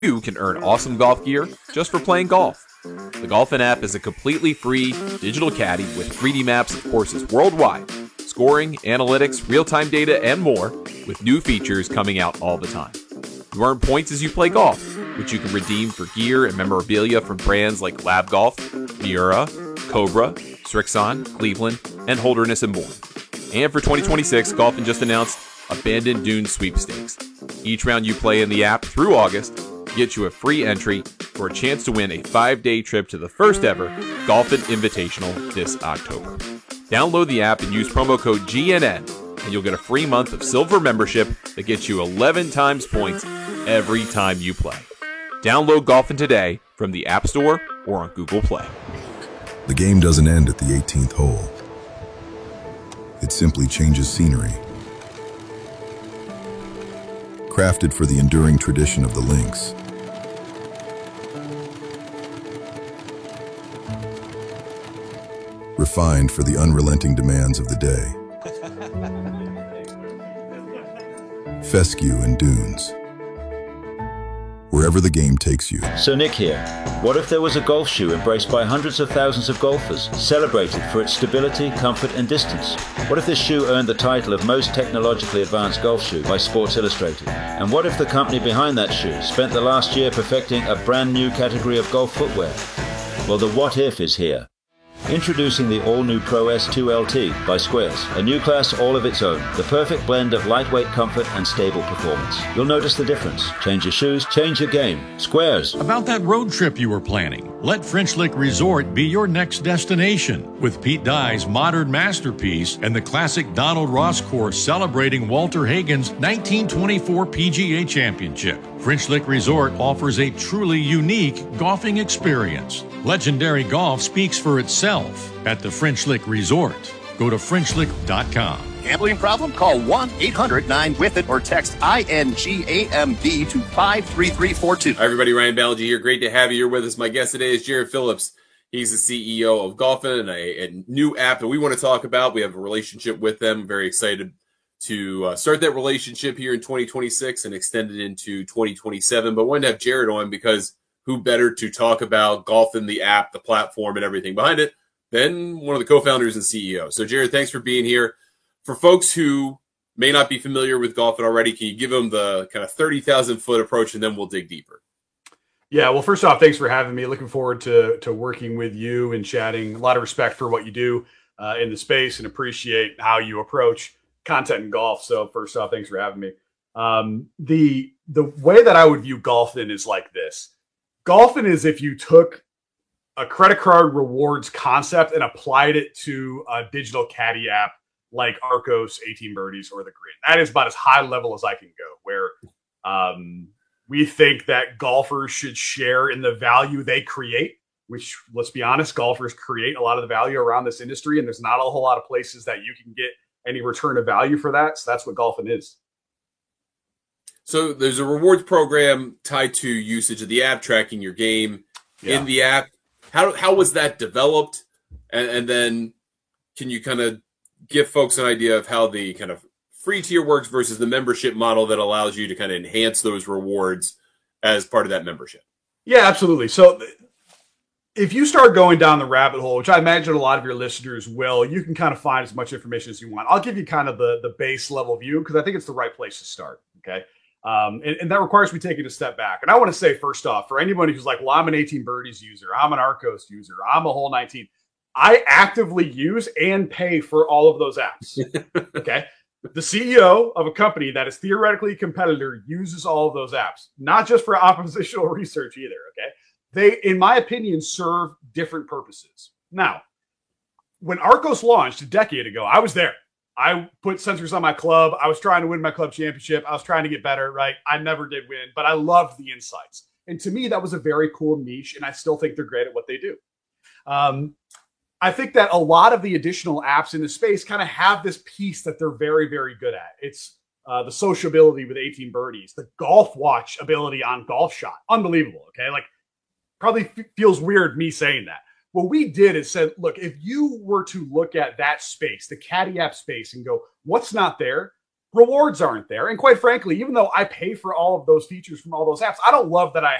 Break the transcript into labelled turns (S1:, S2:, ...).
S1: You can earn awesome golf gear just for playing golf. The Golfin app is a completely free digital caddy with 3D maps of courses worldwide, scoring, analytics, real-time data, and more, with new features coming out all the time. You earn points as you play golf, which you can redeem for gear and memorabilia from brands like Lab Golf, Miura, Cobra, Strixon, Cleveland, and Holderness and more. And for 2026, Golfin just announced Abandoned Dunes Sweepstakes. Each round you play in the app through August gets you a free entry for a chance to win a 5-day trip to the first ever Golfin Invitational this October. Download the app and use promo code GNN, and you'll get a free month of silver membership that gets you 11 times points every time you play. Download Golfin today from the App Store or on Google Play.
S2: The game doesn't end at the 18th hole. It simply changes scenery. Crafted for the enduring tradition of the links. Refined for the unrelenting demands of the day. Fescue and dunes. Wherever the game takes you.
S3: So Nick here. What if there was a golf shoe embraced by hundreds of thousands of golfers, celebrated for its stability, comfort and distance? What if this shoe earned the title of most technologically advanced golf shoe by Sports Illustrated? And what if the company behind that shoe spent the last year perfecting a brand new category of golf footwear? Well, the what if is here. Introducing the all-new Pro S2 LT by Squares, a new class all of its own, the perfect blend of lightweight comfort and stable performance. You'll notice the difference. Change your shoes, change your game. Squares.
S4: About that road trip you were planning, let French Lick Resort be your next destination. With Pete Dye's modern masterpiece and the classic Donald Ross course celebrating Walter Hagen's 1924 PGA Championship, French Lick Resort offers a truly unique golfing experience. Legendary golf speaks for itself at the French Lick Resort. Go to FrenchLick.com.
S5: Gambling problem? Call 1-800-9-WITH-IT or text INGAMB to 53342.
S1: Hi everybody, Ryan Balaji here. Great to have you here with us. My guest today is Jared Phillips. He's the CEO of Golfin, and a new app that we want to talk about. We have a relationship with them. Very excited to start that relationship here in 2026 and extend it into 2027. But wanted to have Jared on because who better to talk about Golfin, the app, the platform, and everything behind it than one of the co-founders and CEO. So, Jared, thanks for being here. For folks who may not be familiar with Golfin already, can you give them the kind of 30,000-foot approach, and then we'll dig deeper?
S6: Yeah, well, first off, thanks for having me. Looking forward to working with you and chatting. A lot of respect for what you do in the space and appreciate how you approach content in golf. So, first off, thanks for having me. The way that I would view Golfin is like this. Golfin is if you took a credit card rewards concept and applied it to a digital caddy app like Arccos, 18 Birdies, or The Grid. That is about as high level as I can go, where we think that golfers should share in the value they create, which, let's be honest, golfers create a lot of the value around this industry, and there's not a whole lot of places that you can get any return of value for that. So that's what Golfin is.
S1: So there's a rewards program tied to usage of the app, tracking your game in the app. How was that developed? And then can you kind of give folks an idea of how the kind of free tier works versus the membership model that allows you to kind of enhance those rewards as part of that membership?
S6: Yeah, absolutely. So if you start going down the rabbit hole, which I imagine a lot of your listeners will, you can kind of find as much information as you want. I'll give you kind of the base level view because I think it's the right place to start. Okay. And that requires me taking a step back. And I want to say, first off, for anybody who's like, well, I'm an 18 Birdies user, I'm an Arccos user, I'm a Hole 19. I actively use and pay for all of those apps. Okay. The CEO of a company that is theoretically a competitor uses all of those apps, not just for oppositional research either. Okay. They, in my opinion, serve different purposes. Now, when Arccos launched a decade ago, I was there. I put sensors on my club. I was trying to win my club championship. I was trying to get better, right? I never did win, but I loved the insights. And to me, that was a very cool niche, and I still think they're great at what they do. I think that a lot of the additional apps in the space kind of have this piece that they're very, very good at. It's the sociability with 18 Birdies, the golf watch ability on Golf Shot. Unbelievable, okay? Like, probably feels weird me saying that. What we did is said, look, if you were to look at that space, the caddy app space, and go, what's not there? rewards aren't there. And quite frankly, even though I pay for all of those features from all those apps, I don't love that I